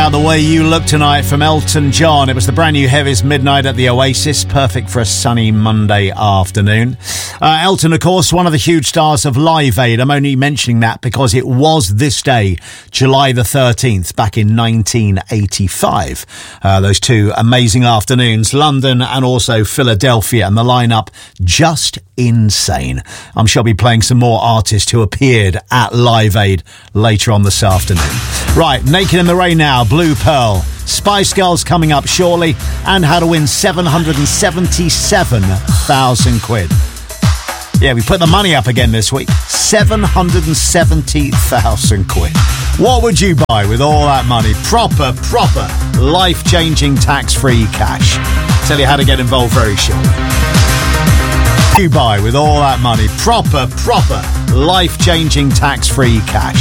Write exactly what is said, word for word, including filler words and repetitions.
About the Way You Look Tonight from Elton John. It was the brand new Heavies Midnight at the Oasis, perfect for a sunny Monday afternoon. Uh, Elton, of course, one of the huge stars of Live Aid. I'm only mentioning that because it was this day, July the thirteenth, back in nineteen eighty-five. Uh, those two amazing afternoons, London and also Philadelphia, and the lineup just insane. I'm sure I'll be playing some more artists who appeared at Live Aid later on this afternoon. Right, Naked in the Rain now, Blue Pearl. Spice Girls coming up shortly, and how to win seven hundred seventy-seven thousand quid. Yeah, we put the money up again this week. seven hundred seventy thousand quid. What would you buy with all that money? Proper, proper, life-changing tax-free cash. Tell you how to get involved very shortly. You buy with all that money? Proper, proper, life-changing tax-free cash.